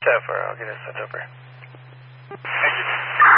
that for? I'll get it sent over. Thank you.